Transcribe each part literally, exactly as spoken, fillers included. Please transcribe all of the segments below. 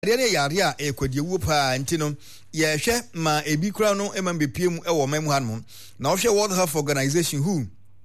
Yadeɛ yare a ekwadie wu pa ntino ye hwɛ ma ebi kura no ema mbepiem e wo mamu hanom na wo hwɛ World Health Organization who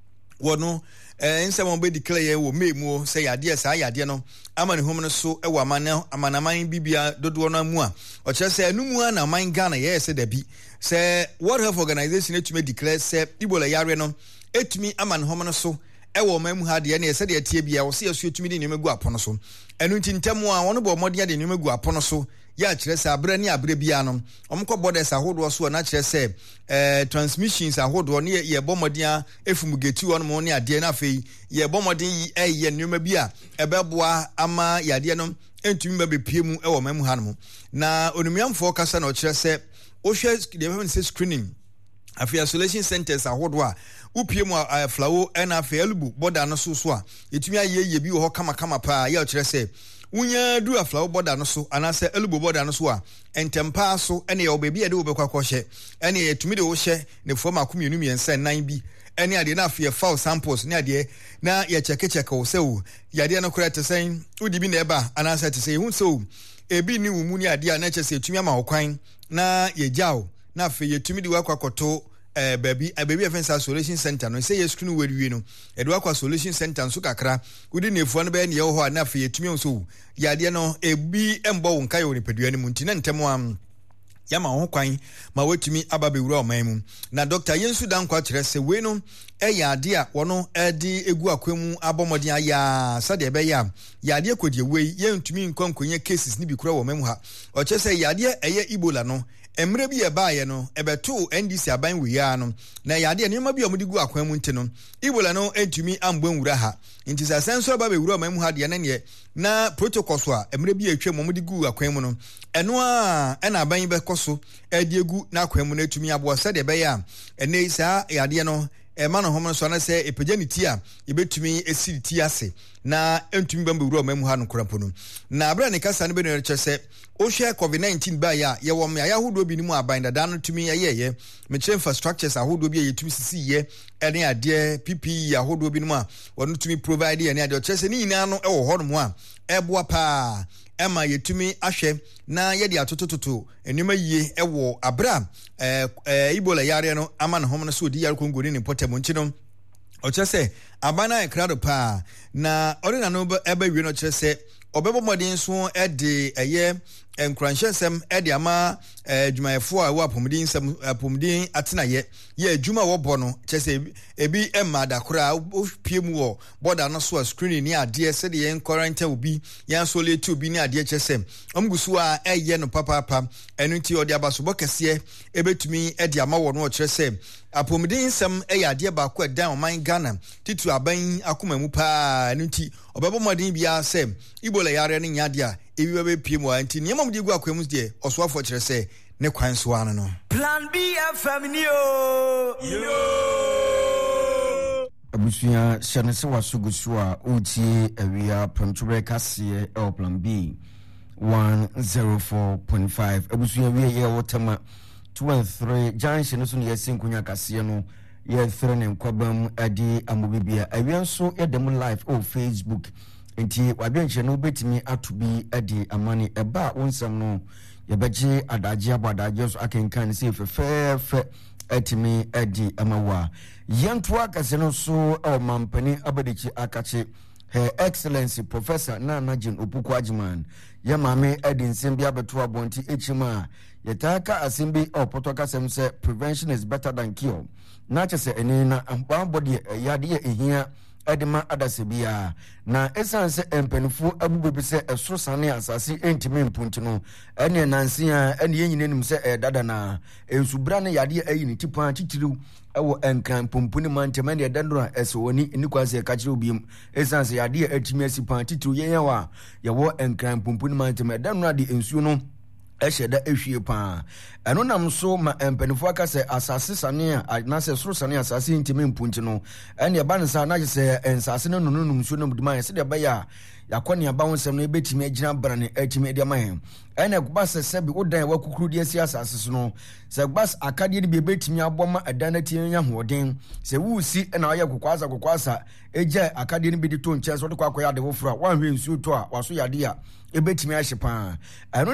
wono eh nsɛm on be declare ye wo memu sɛ yadeɛ saa yadeɛ no ama ne hom no so e wo amana amanaman bibia dodo no amu a o kyerɛ sɛ anumu na man Ghana ye sɛ dabi sɛ World Health Organization etumi declare sɛ Ebola yare no etumi ama ne hom no so e wo mamu ha de ne sɛ de atie bia wo se asu etumi de ne megu apono so enu ntintamu a wono bo mmɔden de ne megu apono so ya kyerɛ sɛ abra ne abra bia no ɔmkɔ borders ahodo so na kyerɛ sɛ eh transmissions ahodo ne ye bɔmmɔden efumugeti wɔ no mo ne ade na afei ye bɔmmɔden yi ɛyɛ nnwuma bi a ɛbɛboa ama yadeɛ no entumi ba bepie mu ɛwɔ mamu ha no na onumiamfo kasa na ɔkyerɛ sɛ ohwɛ de bɛn sɛ screening afei isolation centers ahodo a upie mu a flawo ɛna afei alubu border no so so a etumi ayeye bi wɔ hɔ kama kama pa ya ɔkyerɛ sɛ unya du aflawo border no so anase elubo border no so a entempa so ene ye obebi ade obekwa kwɔhye ene ye tumi de wo hye ne fom akomienu miensa nan bi ene ade na afie foul samples ne ade na ye cheke cheke wo se wo yade no kora tesen udi bi na eba anase tese hu so ebi ni wumu ni ade a na kyese tumi ama okwan na ye gyawo na afie ye tumi de wakwa koto eh baby a baby offense solution center no say yes screen we wi no e do akwa solution center so kakra udi nefuo no be ne ye ho na afie yetumi so yade no ebi embo wo nkai wo ne pedua ne mu ntina ntemo am yama ho kwan ma wetumi aba bewura oman mu na Doctor Yensu Dankwa kyerɛ sɛ we no e yade a wono edi egu akwemu abɔmɔden aya sade be ya yade kodie we yentumi nkwankonye cases ni bi kura wo mamu ha o kyerɛ sɛ yade eye Ebola no emre bi ebaye no ebeto N D C aban we ya no na yade ne ma bi omudi gu akwan mu nti no Ebola no entumi ambo nwura ha nti sa senso ba be wura mamu ha de ne ne na protocol so a emre bi atwa omudi gu akwan mu no eno a ena aban be koso edi egu na akwan mu na etumi abo se de be ya ene sa yade no e ma no homo so na se epajaniti a ebetumi esiri ti ase na entumi bamba wura mamu ha no korampo no na abra ne kasa ne be no kyerɛ o share covid nineteen ba ya ye wo me ayahodo bi ni mu aban dada no tumi ayeye me kyerɛ infrastructures ahodo bi yetumi sisi ye ene ade P P E ahodo bi ni mu a wono tumi provide ene ade o kyerɛ sɛ ni nyina no e wo hɔ no mu a eboa pa ema yetumi ahwɛ na ye de atotototo enuma yie e wo abra eh Ebola yare no ama ne hom no so di yare kongoni ne potem nchi no o kyerɛ sɛ abana e krado pa na ɔrena no eba wie no kyerɛ sɛ obebo modin so e de eye enkranhyesem e de ama adwumayefo a wo apomdin nsem apomdin atenaye ye adwuma wo bɔ no kyese ebi emma da kora opie mu wo border no so screening ni ade se de yen quarantine obi yan so leti obi ni ade kyese omgusu a eye no papa papa enu nti ode abaso bokese ebetumi e de ama wo no kyese apomdin nsem e ya ade ba ko edan oman Ghana titu aban akoma mu pa enu nti obebo modin bia se Ebola yare ne nyade a ebi bebe pie mu anti niam am de gu akwam de osoafo kyerɛ sɛ ne kwan so ano no Plan B F M ni o yo abusuya hyɛne sɛ wasogusu a otie awia pantwere kaseɛ el Plan B one oh four point five abusuya wie yɛ wotama two and three junction so ne yɛse nkonya kaseɛ no yɛ three ne nkwabam ade amobibia awia nso yɛdem live o Facebook enti wabenche no betimi atubi ade amane eba wonsam no yebegye adaje abadaje so akenkan se fefefe etimi ade amawa yanto akase no so o mampani abadechi akache her excellency Professor Nana Jane Opoku Agyeman yamame ade nsem bia beto abonti echima yetaka asembi opotoka sem se prevention is better than cure na chese eni na ambabode yade ye ehia edema adasebia na esanse empenfo abubebe se eso sane asase entime mpunti no ene nansia ene yenyinanim se edada na ensubra ne yade ayi ne tipan titiriw ewo enkran pompuni mantema ne edandora esowoni ni kwase kachire obiem esanse yade atimi asipan titiriw yenyawa yewo enkran pompuni mantema edandora de ensuo no ɛhyɛ da ehwie paa ɛno nam so ma mpanifo aka sɛ asase sane a na sɛ soro sane asase ntimi mpunti no ɛne ɛba ne sa na sɛ nsase no nono num so no muduma yɛ sɛ de bɛyɛ a yakɔ ne aba ho nsɛm no ebetimi agyina bra ne atimi de ama yɛn ɛna gba sɛ sɛ bi wodan wa kukuru de asi asase so no sɛ gba akade de bi ebetimi abɔ ma ɛdan na tie nya hoɔden sɛ wusi ɛna ɔyɛ kokwasa kokwasa egya akade ne bi de to nkyɛn so de kwakɔ yɛ ade wofura wanhwɛ nsuo to a waso yade a ebetimi ahye paa ɛno